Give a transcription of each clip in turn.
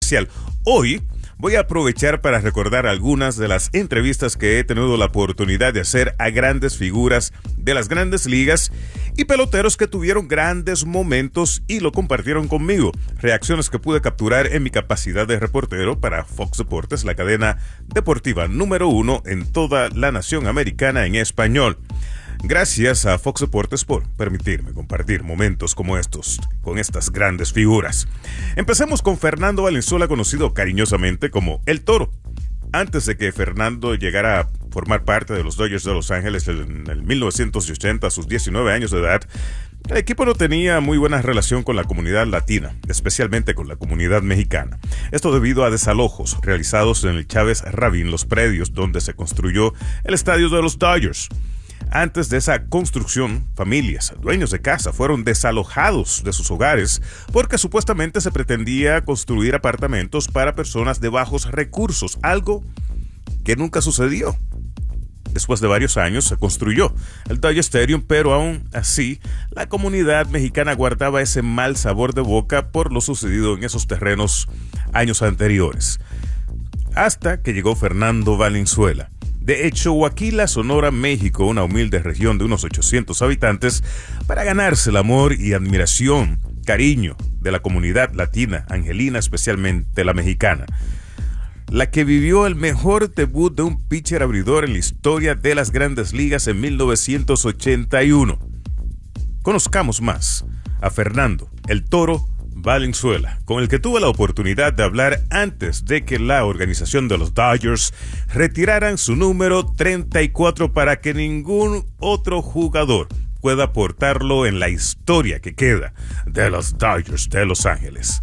especial. Hoy voy a aprovechar para recordar algunas de las entrevistas que he tenido la oportunidad de hacer a grandes figuras de las grandes ligas y peloteros que tuvieron grandes momentos y lo compartieron conmigo. Reacciones que pude capturar en mi capacidad de reportero para Fox Deportes, la cadena deportiva número 1 en toda la nación americana en español. Gracias a Fox Deportes por permitirme compartir momentos como estos con estas grandes figuras. Empecemos con Fernando Valenzuela, conocido cariñosamente como El Toro. Antes de que Fernando llegara a formar parte de los Dodgers de Los Ángeles en el 1980, a sus 19 años de edad, el equipo no tenía muy buena relación con la comunidad latina, especialmente con la comunidad mexicana. Esto debido a desalojos realizados en el Chávez Rabín, los predios donde se construyó el estadio de los Dodgers. Antes de esa construcción, familias, dueños de casa, fueron desalojados de sus hogares porque supuestamente se pretendía construir apartamentos para personas de bajos recursos, algo que nunca sucedió. Después de varios años se construyó el Dodger Stadium, pero aún así la comunidad mexicana guardaba ese mal sabor de boca por lo sucedido en esos terrenos años anteriores. Hasta que llegó Fernando Valenzuela. De Coahuila, Sonora, México, una humilde región de unos 800 habitantes, para ganarse el amor y admiración, cariño de la comunidad latina, angelina, especialmente la mexicana, la que vivió el mejor debut de un pitcher abridor en la historia de las grandes ligas en 1981. Conozcamos más a Fernando El Toro Valenzuela, con el que tuve la oportunidad de hablar antes de que la organización de los Dodgers retiraran su número 34 para que ningún otro jugador pueda portarlo en la historia que queda de los Dodgers de Los Ángeles.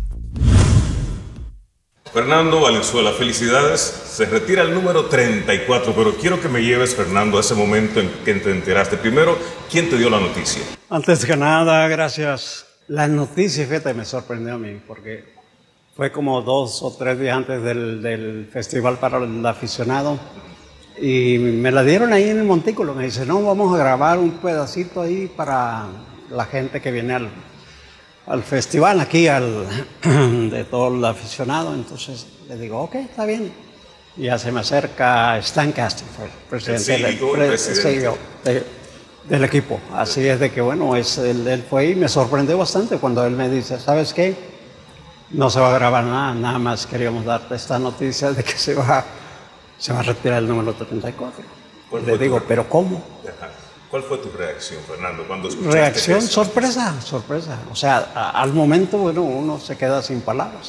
Fernando Valenzuela, felicidades, se retira el número 34, pero quiero que me lleves, Fernando, a ese momento en que te enteraste. Primero, ¿quién te dio la noticia? Antes que nada, gracias. La noticia, fíjate, me sorprendió a mí, porque fue como 2 o 3 días antes del festival para el aficionado, y me la dieron ahí en el montículo. Me dice, no, vamos a grabar un pedacito ahí para la gente que viene al festival, aquí de todo el aficionado. Entonces le digo, ok, está bien. Y ya se me acerca Stan Kasten, fue el presidente del equipo. Así es de que, bueno, él fue y me sorprendió bastante cuando él me dice, ¿sabes qué? No se va a grabar nada más queríamos darte esta noticia de que se va a retirar el número 34. Le digo, ¿pero cómo? ¿Cuál fue tu reacción, Fernando, cuando escuchaste Reacción, eso? sorpresa. O sea, al momento, bueno, uno se queda sin palabras.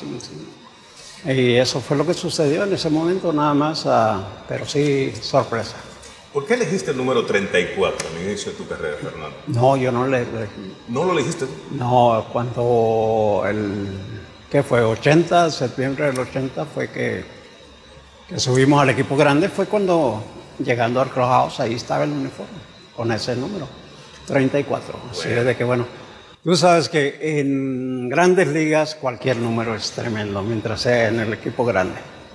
Y eso fue lo que sucedió en ese momento, nada más, pero sí, sorpresa. ¿Por qué elegiste el número 34 al inicio de tu carrera, Fernando? No, yo no le... ¿No lo elegiste tú? No, cuando ¿qué fue? 80, septiembre del 80 fue que subimos al equipo grande, fue cuando, llegando al clubhouse, ahí estaba el uniforme, con ese número, 34. Bueno. Así es de que, bueno, tú sabes que en grandes ligas cualquier número es tremendo, mientras sea en el equipo grande.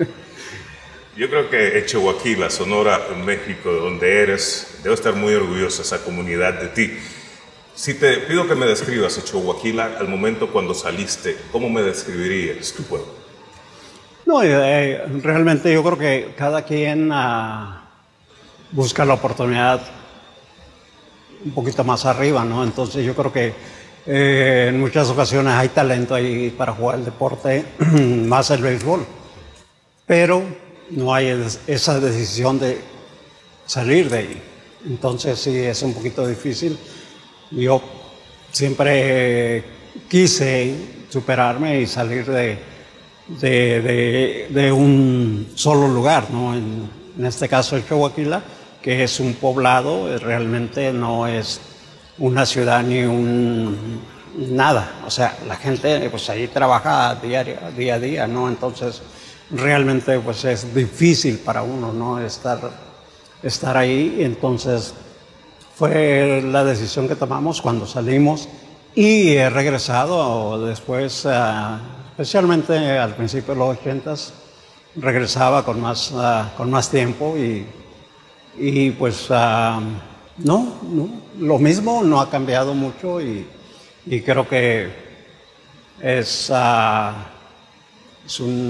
Yo creo que Coahuila, Sonora, México, de donde eres, debe estar muy orgullosa esa comunidad de ti. Si te pido que me describas Coahuila al momento cuando saliste, ¿cómo me describirías tu pueblo? No, realmente yo creo que cada quien busca la oportunidad un poquito más arriba, ¿no? Entonces yo creo que en muchas ocasiones hay talento ahí para jugar el deporte, más el béisbol, pero no hay esa decisión de salir de ahí. Entonces sí, es un poquito difícil. Yo siempre quise superarme y salir de un solo lugar, ¿no? En este caso el Coahuila, que es un poblado, realmente no es una ciudad ni nada. O sea, la gente pues ahí trabaja día a día, ¿no? Entonces realmente pues es difícil para uno, ¿no? estar ahí. Entonces fue la decisión que tomamos cuando salimos y he regresado después, especialmente al principio de los 80s, regresaba con más tiempo y pues no, lo mismo, no ha cambiado mucho y creo que es un